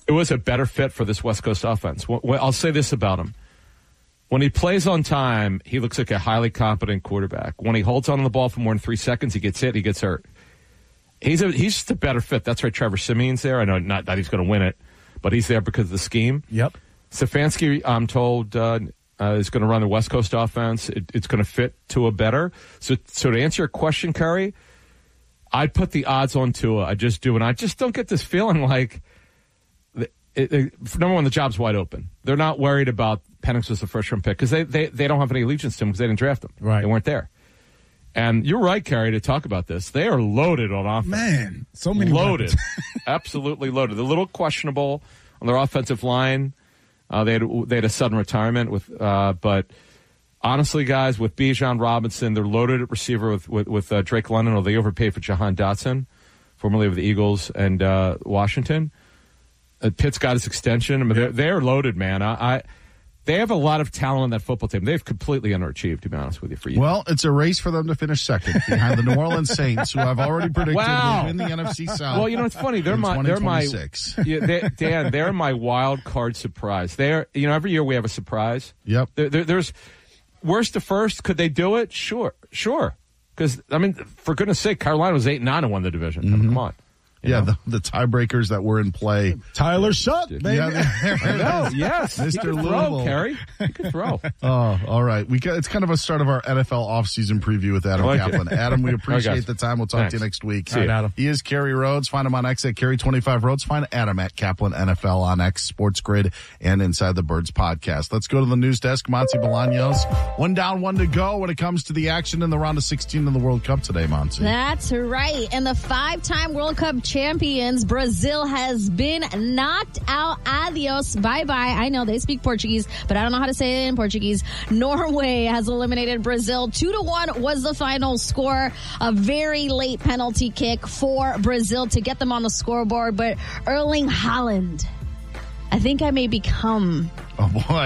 It was a better fit for this West Coast offense. I'll say this about him. When he plays on time, he looks like a highly competent quarterback. When he holds on to the ball for more than 3 seconds, he gets hit, he gets hurt. He's just a better fit. That's right, Trevor Siemian's there. I know not that he's going to win it, but he's there because of the scheme. Yep. Stefanski, I'm told, is going to run the West Coast offense. It's going to fit Tua better. So to answer your question, Curry, I'd put the odds on Tua. I just do, and I just don't get this feeling like number one, the job's wide open. They're not worried about Penix as a first-round pick because they don't have any allegiance to him because they didn't draft him. Right. They weren't there. And you're right, Kerry, to talk about this. They are loaded on offense. Man, so many loaded. Absolutely loaded. They're a little questionable on their offensive line. They had a sudden retirement but honestly, guys, with Bijan Robinson, they're loaded at receiver with Drake London, or they overpaid for Jahan Dotson, formerly of the Eagles and Washington. Pitt's got his extension. I mean, they're loaded, man. They have a lot of talent on that football team. They've completely underachieved, to be honest with you, for you. Well, it's a race for them to finish second behind the New Orleans Saints, who I've already predicted will win the NFC South. Well, you know, it's funny. They're my Dan. They're my wild card surprise. Every year we have a surprise. Yep. There's worst to first. Could they do it? Sure. Because I mean, for goodness' sake, Carolina was 8-9 and won the division. Mm-hmm. I mean, come on. The tiebreakers that were in play. Tyler Shuck, baby. Yeah, yes. Mr. Louisville. Kerry. You can throw. Oh, all right. It's kind of a start of our NFL offseason preview with Adam Kaplan. Adam, we appreciate the time. We'll talk to you next week. All right, Adam. He is Kerry Rhodes. Find him on X at Kerry25Rhodes. Find Adam at Kaplan NFL on X, Sports Grid, and Inside the Birds podcast. Let's go to the news desk. Monty Bolaños. 1 down, 1 to go when it comes to the action in the round of 16 in the World Cup today, Monty. That's right. And the 5-time World Cup champions, Brazil, has been knocked out. Adios. Bye-bye. I know they speak Portuguese, but I don't know how to say it in Portuguese. Norway has eliminated Brazil. 2-1 was the final score. A very late penalty kick for Brazil to get them on the scoreboard. But Erling Haaland, I think I may become a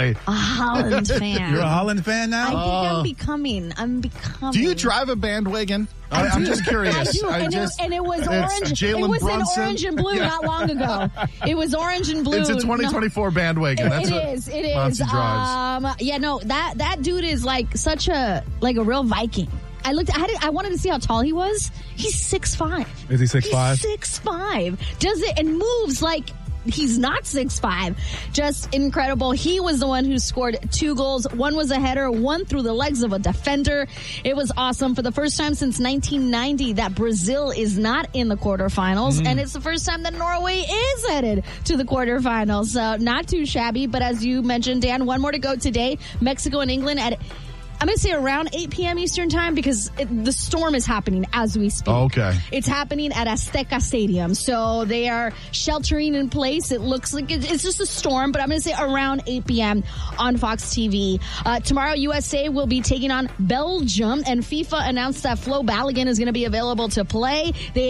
Haaland fan. You're a Haaland fan now? I think I'm becoming. Do you drive a bandwagon? I'm just curious. I do. And it was orange. It was in orange and blue not long ago. It was orange and blue. It's a 2024 bandwagon. It is. Monty drives. That dude is like such a real Viking. I wanted to see how tall he was. He's 6'5". Is he 6'5"? He's 6'5". Does it and moves like he's not 6'5". Just incredible. He was the one who scored 2 goals. One was a header, one through the legs of a defender. It was awesome. For the first time since 1990 that Brazil is not in the quarterfinals, and it's the first time that Norway is headed to the quarterfinals. So not too shabby, but as you mentioned, Dan, one more to go today. Mexico and England at, I'm going to say around 8 p.m. Eastern time because the storm is happening as we speak. Oh, okay. It's happening at Azteca Stadium. So they are sheltering in place. It looks like it's just a storm, but I'm going to say around 8 p.m. on Fox TV. Tomorrow, USA will be taking on Belgium, and FIFA announced that Flo Balogun is going to be available to play.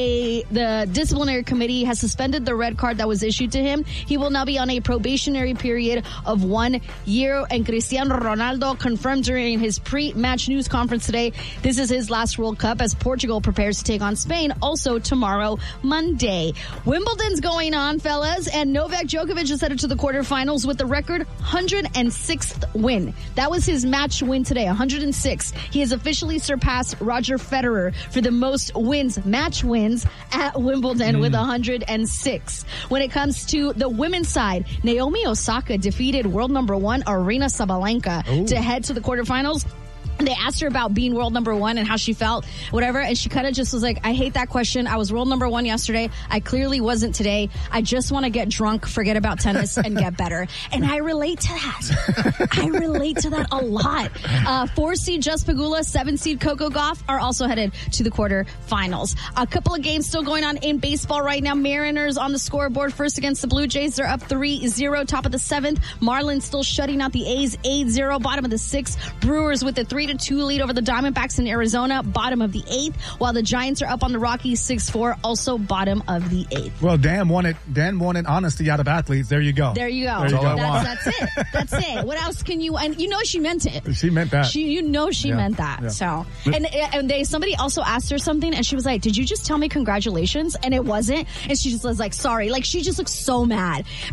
The disciplinary committee has suspended the red card that was issued to him. He will now be on a probationary period of 1 year, and Cristiano Ronaldo confirmed during his pre-match news conference today this is his last World Cup as Portugal prepares to take on Spain also tomorrow, Monday. Wimbledon's going on, fellas, and Novak Djokovic is headed to the quarterfinals with the record 106th win. That was his match win today, 106. He has officially surpassed Roger Federer for the most match wins at Wimbledon with 106. When it comes to the women's side, Naomi Osaka defeated world number 1 Aryna Sabalenka to head to the quarterfinals. They asked her about being world number 1 and how she felt, whatever, and she kind of just was like, I hate that question. I was world number 1 yesterday. I clearly wasn't today. I just want to get drunk, forget about tennis, and get better. And I relate to that. I relate to that a lot. 4-seed Just Pegula, 7-seed Coco Gauff are also headed to the quarterfinals. A couple of games still going on in baseball right now. Mariners on the scoreboard first against the Blue Jays. They're up 3-0, top of the 7th. Marlins still shutting out the A's 8-0, bottom of the 6th. Brewers with the 3-2 lead over the Diamondbacks in Arizona, bottom of the 8th, while the Giants are up on the Rockies 6-4, also bottom of the 8th. Well, Dan wanted honesty out of athletes. There you go. There you go. That's it. That's it. What else can you, and you know she meant it. She meant that. She meant that. Yeah. So, and somebody also asked her something and she was like, did you just tell me congratulations? And it wasn't. And she just was like, sorry. Like she just looks so mad.